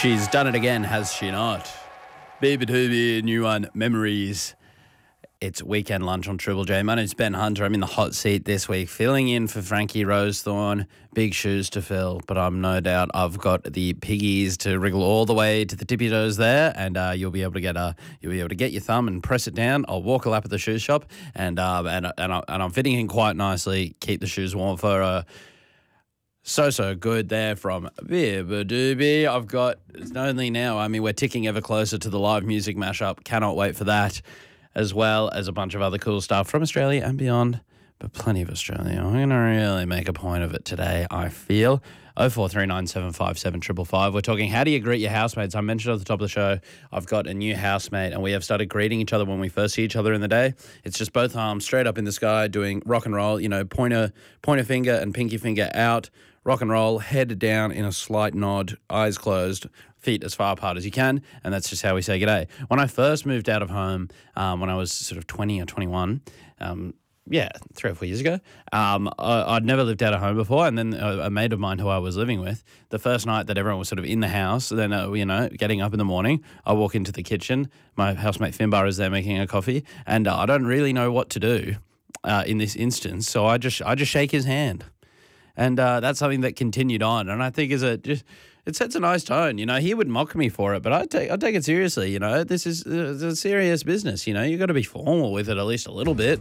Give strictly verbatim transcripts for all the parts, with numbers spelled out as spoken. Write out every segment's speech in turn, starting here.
She's done it again, has she not? Baby Doobie, new one, Memories. It's weekend lunch on Triple J. My name's Ben Hunter. I'm in the hot seat this week, filling in for Frankie Rosethorn. Big shoes to fill, but I'm no doubt I've got the piggies to wriggle all the way to the tippy toes there, and uh, you'll be able to get a you'll be able to get your thumb and press it down. I'll walk a lap at the shoe shop, and uh, and and, I, and I'm fitting in quite nicely. Keep the shoes warm for a. So, so good there from Baby Doobie. I've got, it's not only now, I mean, we're ticking ever closer to the live music mashup. Cannot wait for that, as well as a bunch of other cool stuff from Australia and beyond, but plenty of Australia. I'm going to really make a point of it today, I feel. oh four three nine seven five seven five five five. We're talking, how do you greet your housemates? I mentioned at the top of the show, I've got a new housemate, and we have started greeting each other when we first see each other in the day. It's just both arms straight up in the sky, doing rock and roll, you know, pointer, pointer finger and pinky finger out. Rock and roll, head down in a slight nod, eyes closed, feet as far apart as you can, and that's just how we say g'day. When I first moved out of home, um, when I was sort of twenty or twenty-one, um, yeah, three or four years ago, um, I, I'd never lived out of home before, and then a, a mate of mine who I was living with, the first night that everyone was sort of in the house, then, uh, you know, getting up in the morning, I walk into the kitchen, my housemate Finbar is there making a coffee, and uh, I don't really know what to do uh, in this instance, so I just I just shake his hand. And uh, that's something that continued on, and I think is a just it sets a nice tone. You know, he would mock me for it, but I take I take it seriously. You know, this is uh, a serious business. You know, you got to be formal with it at least a little bit.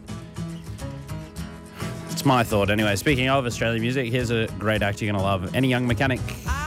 It's my thought, anyway. Speaking of Australian music, here's a great act you're gonna love. Any Young Mechanic.